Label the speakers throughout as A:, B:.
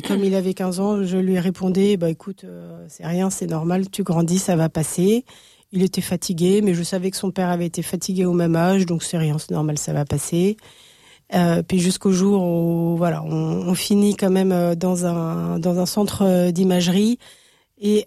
A: comme il avait 15 ans, je lui répondais, écoute, c'est rien, c'est normal, tu grandis, ça va passer. Il était fatigué, mais je savais que son père avait été fatigué au même âge, donc c'est rien, c'est normal, ça va passer. Puis jusqu'au jour où, on finit quand même dans un centre d'imagerie et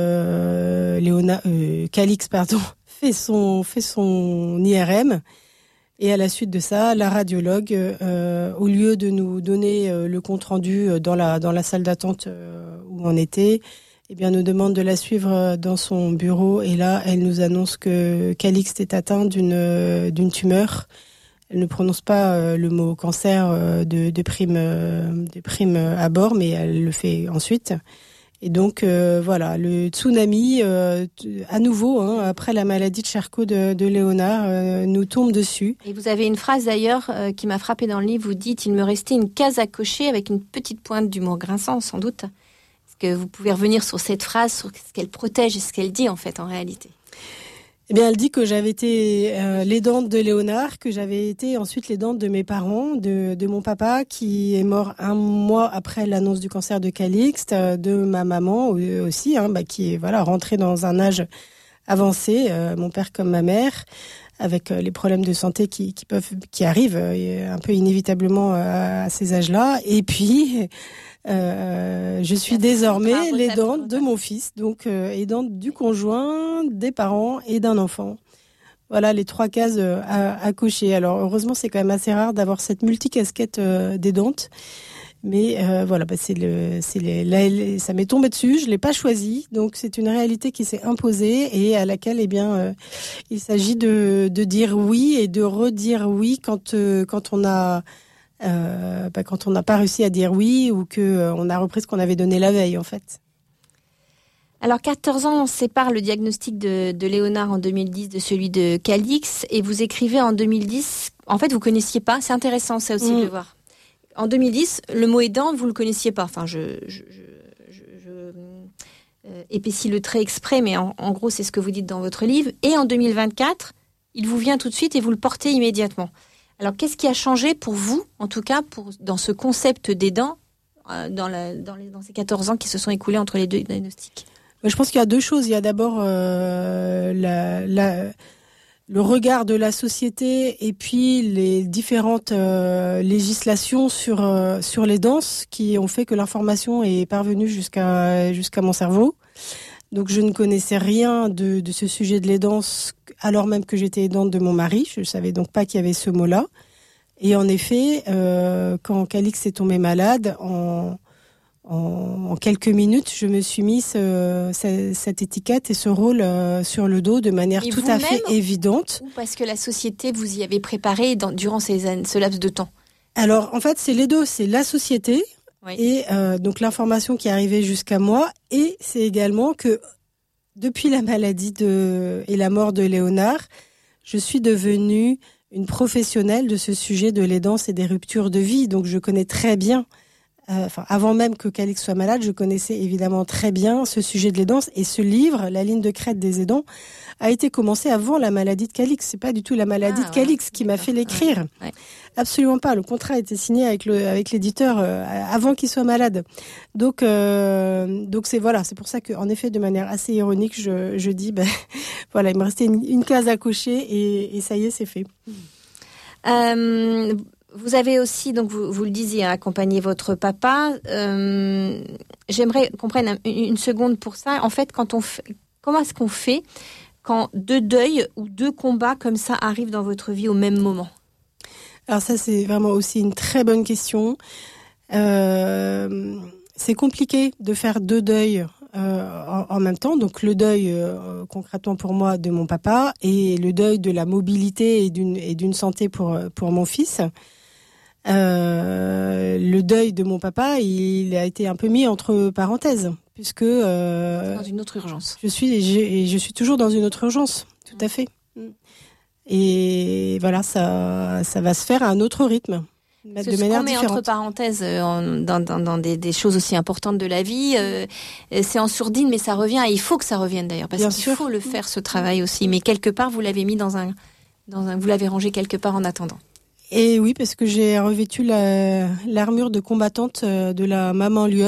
A: Calix, fait son IRM. Et à la suite de ça, la radiologue, au lieu de nous donner le compte rendu dans la salle d'attente où on était, nous demande de la suivre dans son bureau. Et là, elle nous annonce que Calixte est atteint d'une tumeur. Elle ne prononce pas le mot cancer de prime abord, mais elle le fait ensuite. Et donc le tsunami, à nouveau, après la maladie de Charcot de Léonard, nous tombe dessus.
B: Et vous avez une phrase d'ailleurs qui m'a frappée dans le livre. Vous dites: il me restait une case à cocher avec une petite pointe d'humour grinçant, sans doute. Est-ce que vous pouvez revenir sur cette phrase, sur ce qu'elle protège et ce qu'elle dit en fait en réalité?
A: Eh bien, elle dit que j'avais été l'aidante de Léonard, que j'avais été ensuite l'aidante de mes parents, de mon papa qui est mort 1 mois après l'annonce du cancer de Calixte, de ma maman aussi, qui est rentrée dans un âge avancé, mon père comme ma mère, avec les problèmes de santé qui arrivent un peu inévitablement à ces âges-là. Et puis je suis désormais l'aidante de mon fils, donc aidante du conjoint, des parents et d'un enfant. Voilà les 3 cases à cocher. Alors heureusement, c'est quand même assez rare d'avoir cette multicasquette d'aidante. Mais ça m'est tombé dessus, je l'ai pas choisi, donc c'est une réalité qui s'est imposée et à laquelle il s'agit de dire oui et de redire oui quand on a quand on n'a pas réussi à dire oui ou que on a repris ce qu'on avait donné la veille en fait.
B: Alors 14 ans, on sépare le diagnostic de Léonard en 2010 de celui de Calix et vous écrivez en 2010, en fait vous connaissiez pas, c'est intéressant ça aussi de le voir. En 2010, le mot aidant, vous le connaissiez pas. Enfin, je épaissis le trait exprès, mais en gros, c'est ce que vous dites dans votre livre. Et en 2024, il vous vient tout de suite et vous le portez immédiatement. Alors, qu'est-ce qui a changé pour vous, en tout cas, dans ce concept d'aidant, dans ces 14 ans qui se sont écoulés entre les deux diagnostics?
A: Je pense qu'il y a 2 choses. Il y a d'abord le regard de la société et puis les différentes législations sur les danses qui ont fait que l'information est parvenue jusqu'à mon cerveau. Donc je ne connaissais rien de ce sujet de l'aidance alors même que j'étais aidante de mon mari. Je ne savais donc pas qu'il y avait ce mot-là. Et en effet, quand Calix est tombé malade, en quelques minutes, je me suis mis cette étiquette et ce rôle sur le dos de manière tout à fait évidente.
B: Ou parce que la société vous y avait préparé durant ce laps de temps? Alors,
A: en fait, c'est les deux. C'est la société et donc l'information qui est arrivée jusqu'à moi. Et c'est également que depuis la maladie et la mort de Léonard, je suis devenue une professionnelle de ce sujet de l'aidance et des ruptures de vie. Donc, je connais très bien. Avant même que Calix soit malade, je connaissais évidemment très bien ce sujet de l'aidance et ce livre, La ligne de crête des aidants, a été commencé avant la maladie de Calix. C'est pas du tout la maladie de Calix qui m'a fait l'écrire. Ouais. Absolument pas. Le contrat a été signé avec l'éditeur avant qu'il soit malade. Donc c'est pour ça que en effet, de manière assez ironique, je dis il me restait une case à cocher et ça y est, c'est fait.
B: Vous avez aussi, donc vous le disiez, accompagné votre papa. J'aimerais qu'on prenne une seconde pour ça. En fait, comment est-ce qu'on fait quand 2 deuils ou 2 combats comme ça arrivent dans votre vie au même moment?
A: Alors ça, c'est vraiment aussi une très bonne question. C'est compliqué de faire 2 deuils en même temps. Donc le deuil, concrètement pour moi, de mon papa et le deuil de la mobilité et d'une santé pour mon fils. Le deuil de mon papa, il a été un peu mis entre parenthèses, puisque
B: dans une autre urgence.
A: Je suis toujours dans une autre urgence, tout à fait. Et voilà, ça va se faire à un autre rythme, de manière différente.
B: Ce qu'on met entre parenthèses dans des choses aussi importantes de la vie, c'est en sourdine, mais ça revient. Et il faut que ça revienne d'ailleurs, parce qu'il faut le faire ce travail aussi. Mais quelque part, vous l'avez mis vous l'avez rangé quelque part en attendant.
A: Et oui, parce que j'ai revêtu l'armure de combattante de la maman lionne.